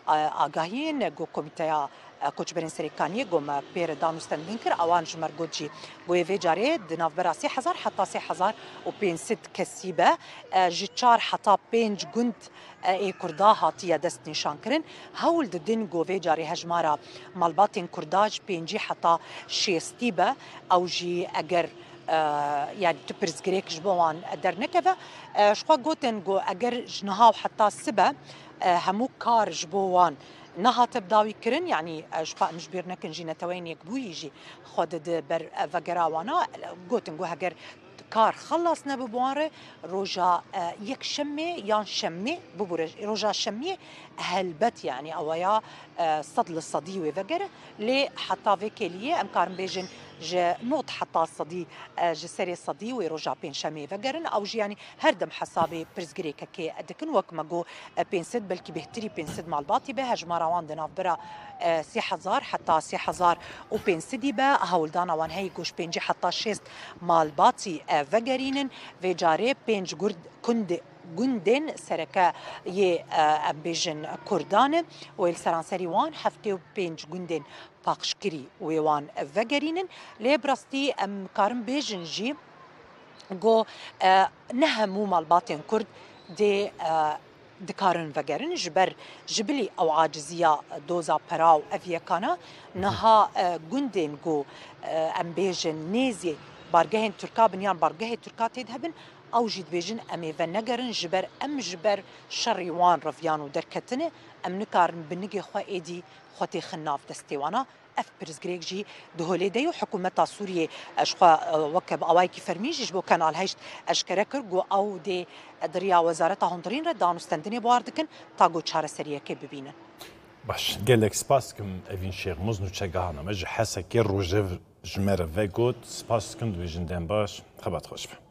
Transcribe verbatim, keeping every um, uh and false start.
آگاهین گو کمیته کوچبرین سریکانی گم پیر دانستندن کر آوان جمر گوجی گوی وی جاری دناف برا سی هزار حتی سی هزار و پینصد کسیبه جی چار حتی پنج گند ای کردا هاتیه دست نشان کرن هول ددن گو وی جاری هجمارا مالباتین کرداج پنجی حتی شیستیبه او جی اگر يعني تبرز جريك جبوان در نكفة شخوا جوتن جو أجر جنها وحتى السبا همو كار جبوان نها تبداوي كرن يعني شخوا مجبر نكن جينا توين يكبو يجي خود بر فجراوانا جوتن جو هجر کار خلص نبواره روجا یک شمه یا شمه ببور روجا شمه هلبت يعني اويا صدل الصدي وفجر لي حتى فيكليه ام كارم بيجن ج نوت حتى الصدي ج سري الصدي وروجا بين شمه فجرن او جي يعني هردم حسابي برزجري ككي ادكن وك ماجو بين سد بلكي بهتري بين سد مع الباطي به هجمه روان دنا برا سي هزار حتى سي هزار وبين سدي به هول دانا وان هي گوش بينجي حتى شيست مال باطي فجرينن وجاري بينج گرد كند گندن سرکه یه امبیجن کردانه و السرانسری وان هفته و پنج گندن پاکشکری و وان وگرینن لیبراستی ام کارم بیجن جی گو نهمو مالباتین کرد دی دكارن وگرن جبر جبلي او عاجزيه دوزا براو افيكانا نها گندن گو امبيجن نيزي بارگهن تركا بنيان بارگه تركا تدهبن او جيد بيجن امي فنگرن جبر ام جبر شريوان رفيانو دركتنه ام نكارن بنگي خو ايدي خوتي خناف دستيوانا اف برزگريك جي دهولي ديو حكومه سوريا اشخا وكب اوايكي فرميج جبو كانال هشت اشكركر جو او دي دريا وزارتها هندرين ردان استندني بواردكن تاغو چاره سريه كي ببينن باش قالك سباسكم افين شيخ مزنو تشغانا مج حسكي روجيف جمر فيغوت سباسكم دويجن دم باش خبات خوش